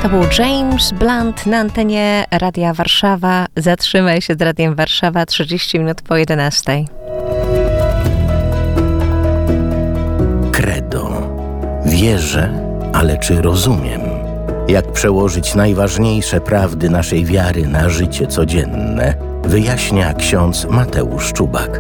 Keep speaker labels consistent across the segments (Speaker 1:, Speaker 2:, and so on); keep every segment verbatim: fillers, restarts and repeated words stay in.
Speaker 1: To był James Blunt na antenie Radia Warszawa. Zatrzymaj się z Radiem Warszawa, trzydzieści minut po jedenastej.
Speaker 2: Credo. Wierzę, ale czy rozumiem? Jak przełożyć najważniejsze prawdy naszej wiary na życie codzienne, wyjaśnia ksiądz Mateusz Czubak.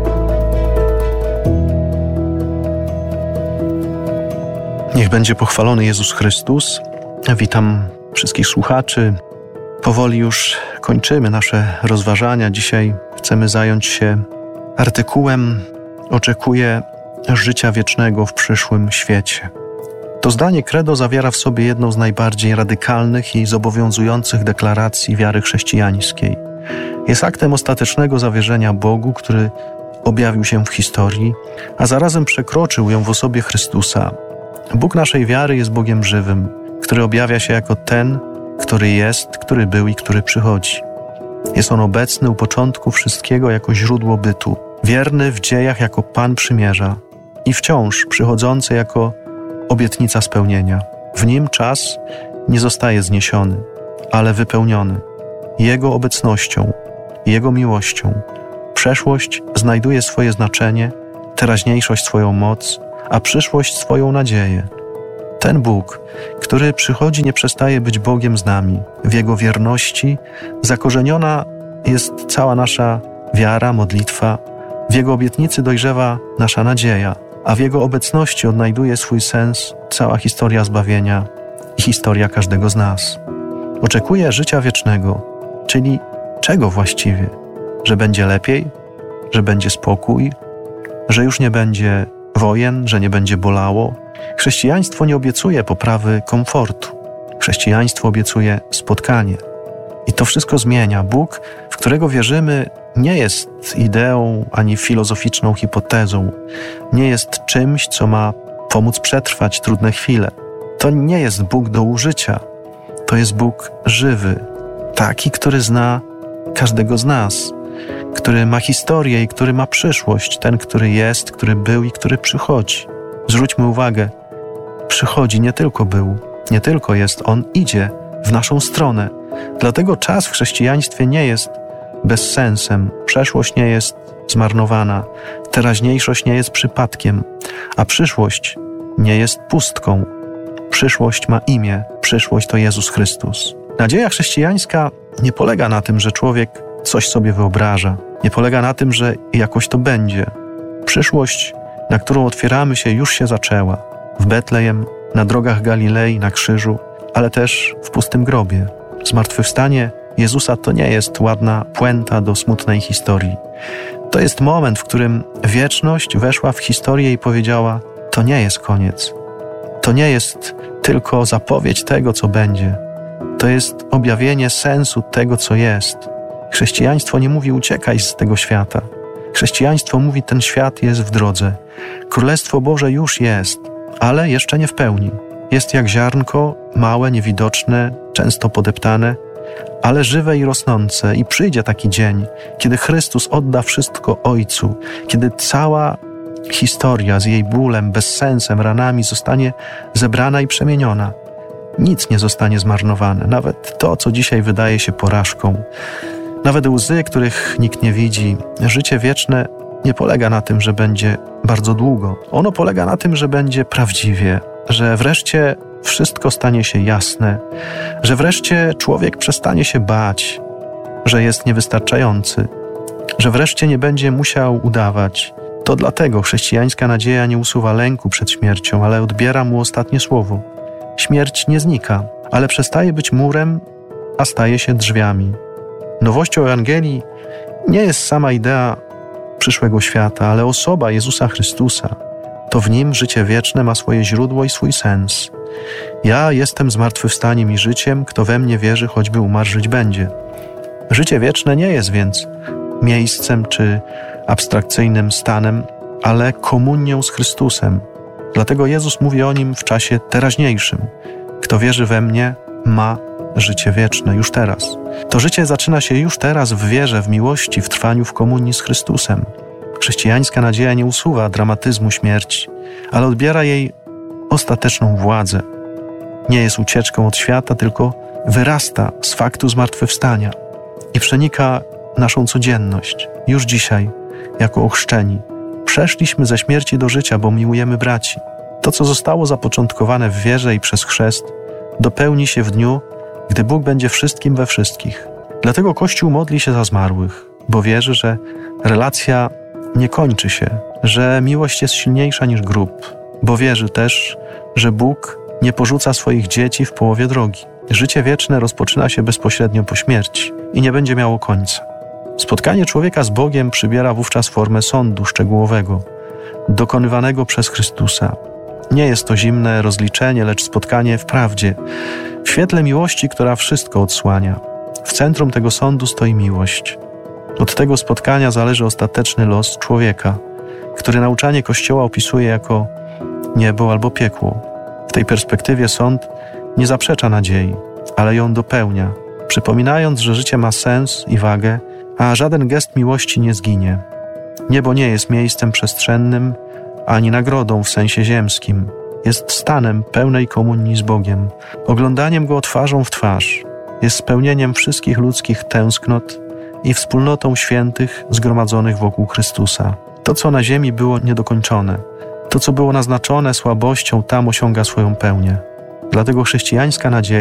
Speaker 3: Niech będzie pochwalony Jezus Chrystus. Witam wszystkich słuchaczy. Powoli już kończymy nasze rozważania. Dzisiaj chcemy zająć się artykułem „Oczekuję życia wiecznego w przyszłym świecie”. To zdanie credo zawiera w sobie jedną z najbardziej radykalnych i zobowiązujących deklaracji wiary chrześcijańskiej. Jest aktem ostatecznego zawierzenia Bogu, który objawił się w historii, a zarazem przekroczył ją w osobie Chrystusa. Bóg naszej wiary jest Bogiem żywym, który objawia się jako ten, który jest, który był i który przychodzi. Jest On obecny u początku wszystkiego jako źródło bytu, wierny w dziejach jako Pan przymierza i wciąż przychodzący jako obietnica spełnienia. W Nim czas nie zostaje zniesiony, ale wypełniony. Jego obecnością, Jego miłością. Przeszłość znajduje swoje znaczenie, teraźniejszość swoją moc, a przyszłość swoją nadzieję. Ten Bóg, który przychodzi, nie przestaje być Bogiem z nami. W Jego wierności zakorzeniona jest cała nasza wiara, modlitwa. W Jego obietnicy dojrzewa nasza nadzieja, a w Jego obecności odnajduje swój sens cała historia zbawienia i historia każdego z nas. Oczekuję życia wiecznego, czyli czego właściwie? Że będzie lepiej? Że będzie spokój? Że już nie będzie wojen? Że nie będzie bolało? Chrześcijaństwo nie obiecuje poprawy komfortu. Chrześcijaństwo obiecuje spotkanie. I to wszystko zmienia. Bóg, w którego wierzymy, nie jest ideą ani filozoficzną hipotezą. Nie jest czymś, co ma pomóc przetrwać trudne chwile. To nie jest Bóg do użycia. To jest Bóg żywy. Taki, który zna każdego z nas. Który ma historię i który ma przyszłość. Ten, który jest, który był i który przychodzi. Zwróćmy uwagę, przychodzi, nie tylko był, nie tylko jest, On idzie w naszą stronę. Dlatego czas w chrześcijaństwie nie jest bezsensem, przeszłość nie jest zmarnowana, teraźniejszość nie jest przypadkiem, a przyszłość nie jest pustką. Przyszłość ma imię, przyszłość to Jezus Chrystus. Nadzieja chrześcijańska nie polega na tym, że człowiek coś sobie wyobraża, nie polega na tym, że jakoś to będzie. Przyszłość, na którą otwieramy się, już się zaczęła. W Betlejem, na drogach Galilei, na krzyżu, ale też w pustym grobie. Zmartwychwstanie Jezusa to nie jest ładna puenta do smutnej historii. To jest moment, w którym wieczność weszła w historię i powiedziała: to nie jest koniec. To nie jest tylko zapowiedź tego, co będzie. To jest objawienie sensu tego, co jest. Chrześcijaństwo nie mówi: uciekaj z tego świata. Chrześcijaństwo mówi: ten świat jest w drodze. Królestwo Boże już jest, ale jeszcze nie w pełni. Jest jak ziarnko, małe, niewidoczne, często podeptane, ale żywe i rosnące. I przyjdzie taki dzień, kiedy Chrystus odda wszystko Ojcu, kiedy cała historia z jej bólem, bezsensem, ranami zostanie zebrana i przemieniona. Nic nie zostanie zmarnowane, nawet to, co dzisiaj wydaje się porażką. Nawet łzy, których nikt nie widzi. Życie wieczne nie polega na tym, że będzie bardzo długo. Ono polega na tym, że będzie prawdziwie, że wreszcie wszystko stanie się jasne, że wreszcie człowiek przestanie się bać, że jest niewystarczający, że wreszcie nie będzie musiał udawać. To dlatego chrześcijańska nadzieja nie usuwa lęku przed śmiercią, ale odbiera mu ostatnie słowo. Śmierć nie znika, ale przestaje być murem, a staje się drzwiami. Nowością Ewangelii nie jest sama idea przyszłego świata, ale osoba Jezusa Chrystusa. To w Nim życie wieczne ma swoje źródło i swój sens. Ja jestem zmartwychwstaniem i życiem, kto we mnie wierzy, choćby umarł, żyć będzie. Życie wieczne nie jest więc miejscem czy abstrakcyjnym stanem, ale komunią z Chrystusem. Dlatego Jezus mówi o Nim w czasie teraźniejszym. Kto wierzy we mnie, ma życie wieczne już teraz. To życie zaczyna się już teraz w wierze, w miłości, w trwaniu w komunii z Chrystusem. Chrześcijańska nadzieja nie usuwa dramatyzmu śmierci, ale odbiera jej ostateczną władzę. Nie jest ucieczką od świata, tylko wyrasta z faktu zmartwychwstania i przenika naszą codzienność. Już dzisiaj, jako ochrzczeni, przeszliśmy ze śmierci do życia, bo miłujemy braci. To, co zostało zapoczątkowane w wierze i przez chrzest, dopełni się w dniu, gdy Bóg będzie wszystkim we wszystkich. Dlatego Kościół modli się za zmarłych, bo wierzy, że relacja nie kończy się, że miłość jest silniejsza niż grób, bo wierzy też, że Bóg nie porzuca swoich dzieci w połowie drogi. Życie wieczne rozpoczyna się bezpośrednio po śmierci i nie będzie miało końca. Spotkanie człowieka z Bogiem przybiera wówczas formę sądu szczegółowego, dokonywanego przez Chrystusa. Nie jest to zimne rozliczenie, lecz spotkanie w prawdzie, w świetle miłości, która wszystko odsłania. W centrum tego sądu stoi miłość. Od tego spotkania zależy ostateczny los człowieka, który nauczanie Kościoła opisuje jako niebo albo piekło. W tej perspektywie sąd nie zaprzecza nadziei, ale ją dopełnia, przypominając, że życie ma sens i wagę, a żaden gest miłości nie zginie. Niebo nie jest miejscem przestrzennym, ani nagrodą w sensie ziemskim. Jest stanem pełnej komunii z Bogiem, oglądaniem Go twarzą w twarz. Jest spełnieniem wszystkich ludzkich tęsknot i wspólnotą świętych zgromadzonych wokół Chrystusa. To, co na ziemi było niedokończone, to, co było naznaczone słabością, tam osiąga swoją pełnię. Dlatego chrześcijańska nadzieja